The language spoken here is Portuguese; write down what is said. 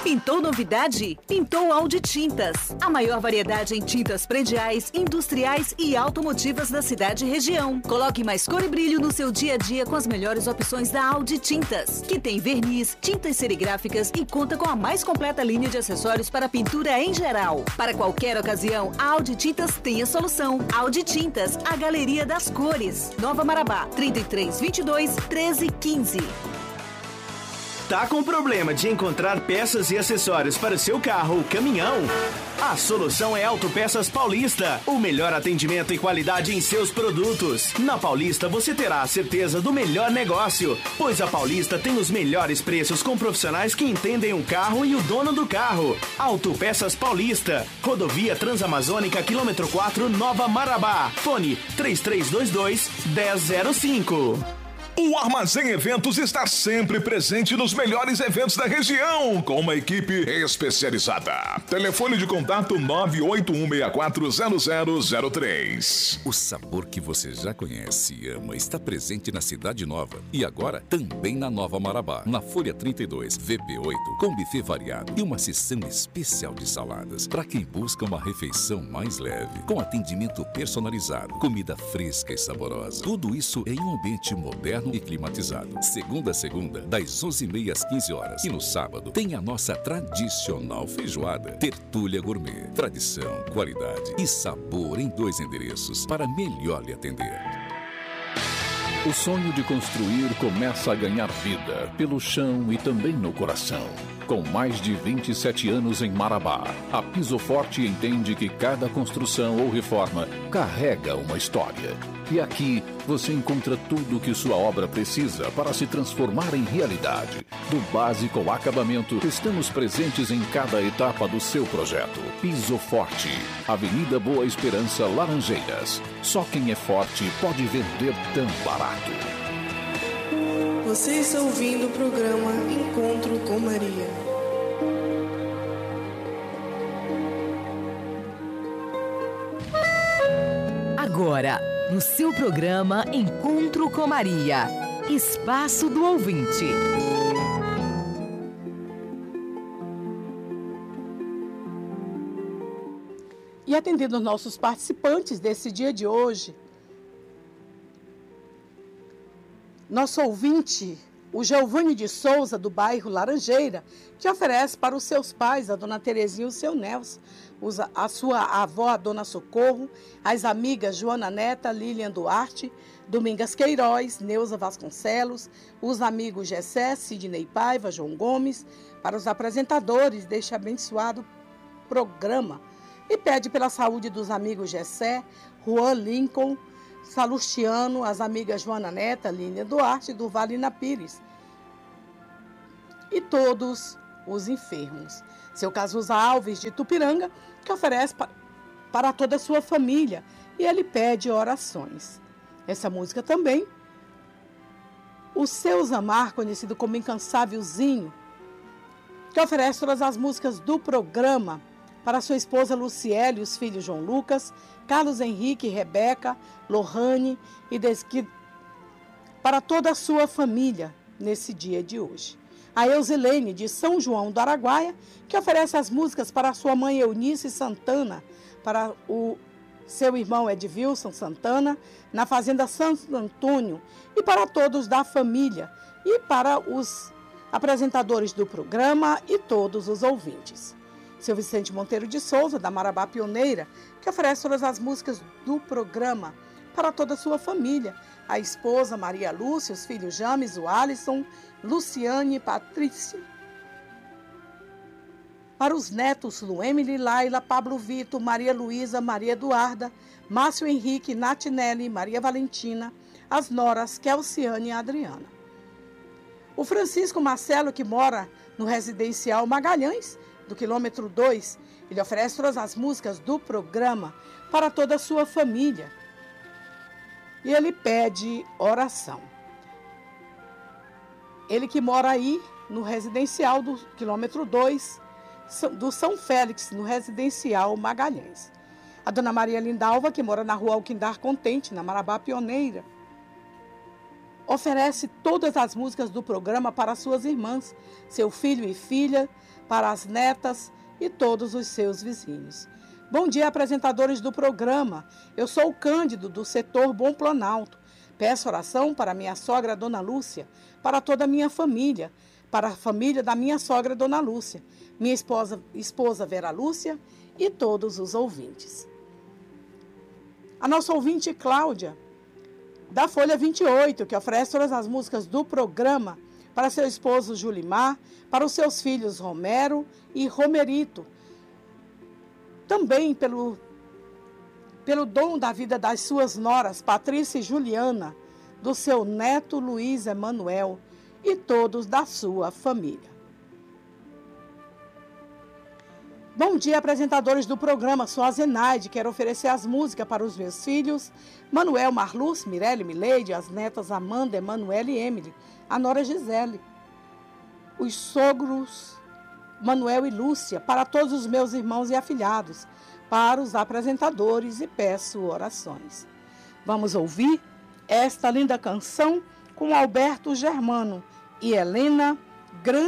Pintou novidade? Pintou Audi Tintas. A maior variedade em tintas prediais, industriais e automotivas da cidade e região. Coloque mais cor e brilho no seu dia a dia com as melhores opções da Audi Tintas, que tem verniz, tintas serigráficas e conta com a mais completa linha de acessórios para pintura em geral. Para qualquer ocasião, a Audi Tintas tem a solução. Audi Tintas, a galeria das cores. Nova Marabá, 3322 1315. Tá com problema de encontrar peças e acessórios para o seu carro ou caminhão? A solução é Autopeças Paulista. O melhor atendimento e qualidade em seus produtos. Na Paulista você terá a certeza do melhor negócio, pois a Paulista tem os melhores preços com profissionais que entendem o carro e o dono do carro. Autopeças Paulista. Rodovia Transamazônica, quilômetro 4, Nova Marabá. Fone 3322-1005. O Armazém Eventos está sempre presente nos melhores eventos da região, com uma equipe especializada. Telefone de contato 981640003. O sabor que você já conhece e ama está presente na Cidade Nova e agora também na Nova Marabá, na Folha 32, VP8, com buffet variado e uma seção especial de saladas para quem busca uma refeição mais leve, com atendimento personalizado, comida fresca e saborosa. Tudo isso em um ambiente moderno e climatizado. Segunda a segunda, das 11h30 às 15 horas. E no sábado, tem a nossa tradicional feijoada. Tertúlia Gourmet. Tradição, qualidade e sabor em 2 endereços para melhor lhe atender. O sonho de construir começa a ganhar vida pelo chão e também no coração. Com mais de 27 anos em Marabá, a Piso Forte entende que cada construção ou reforma carrega uma história. E aqui você encontra tudo o que sua obra precisa para se transformar em realidade. Do básico ao acabamento, estamos presentes em cada etapa do seu projeto. Piso Forte, Avenida Boa Esperança, Laranjeiras. Só quem é forte pode vender tão barato. Você está ouvindo o programa Encontro com Maria. Agora, no seu programa Encontro com Maria, Espaço do Ouvinte. E atendendo os nossos participantes desse dia de hoje, nosso ouvinte, o Geovânio de Souza, do bairro Laranjeira, que oferece para os seus pais, a dona Terezinha e o seu Nelson, a sua avó, a dona Socorro, as amigas Joana Neta, Lilian Duarte, Domingas Queiroz, Neuza Vasconcelos, os amigos Gessé, Sidney Paiva, João Gomes, para os apresentadores deste abençoado programa. E pede pela saúde dos amigos Gessé, Juan Lincoln, Salustiano, as amigas Joana Neta, Lilian Duarte, Durvalina Pires e todos os enfermos. Seu Cazuza Alves, de Tupiranga, que oferece para toda a sua família, e ele pede orações. Essa música também, o Seu Zamar, conhecido como Incansávelzinho, que oferece todas as músicas do programa para sua esposa Luciele, os filhos João Lucas, Carlos Henrique, Rebeca, Lohane e para toda a sua família nesse dia de hoje. A Eusilene, de São João do Araguaia, que oferece as músicas para sua mãe Eunice Santana, para o seu irmão Edvilson Santana, na Fazenda Santo Antônio, e para todos da família, e para os apresentadores do programa e todos os ouvintes. Seu Vicente Monteiro de Souza, da Marabá Pioneira, que oferece todas as músicas do programa para toda a sua família. A esposa Maria Lúcia, os filhos James, o Alisson, Luciane e Patrícia. Para os netos Luemily, Laila, Pablo Vitor, Maria Luísa, Maria Eduarda, Márcio Henrique, Natinelli, Maria Valentina, as noras Kelciane e Adriana. O Francisco Marcelo, que mora no residencial Magalhães, do quilômetro 2, ele oferece todas as músicas do programa para toda a sua família. E ele pede oração. Ele que mora aí no residencial do quilômetro 2, do São Félix, no residencial Magalhães. A dona Maria Lindalva, que mora na rua Alquindar Contente, na Marabá Pioneira, oferece todas as músicas do programa para suas irmãs, seu filho e filha, para as netas e todos os seus vizinhos. Bom dia, apresentadores do programa. Eu sou o Cândido, do setor Bom Planalto. Peço oração para minha sogra, Dona Lúcia, para toda a minha família, para a família da minha sogra, Dona Lúcia, minha esposa Vera Lúcia e todos os ouvintes. A nossa ouvinte Cláudia, da Folha 28, que oferece todas as músicas do programa para seu esposo Julimar, para os seus filhos Romero e Romerito. Também pelo dom da vida das suas noras, Patrícia e Juliana, do seu neto Luiz Emanuel e todos da sua família. Bom dia, apresentadores do programa. Sou a Zenaide, quero oferecer as músicas para os meus filhos, Manuel, Marluz, Mirelle, Mileide, as netas Amanda, Emanuele e Emily, a nora Gisele, os sogros Manuel e Lúcia, para todos os meus irmãos e afilhados, para os apresentadores e peço orações. Vamos ouvir esta linda canção com Alberto Germano e Helena Grande.